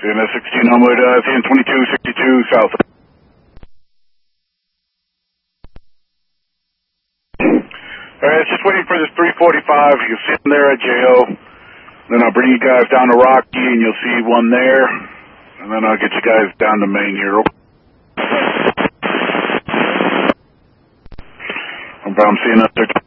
CNS 16 Homewood, CN 2262 south. Alright, just waiting for this 345. You'll see him there at JO. Then I'll bring you guys down to Rocky and you'll see one there. And then I'll get you guys down to Maine here. I'm seeing up there.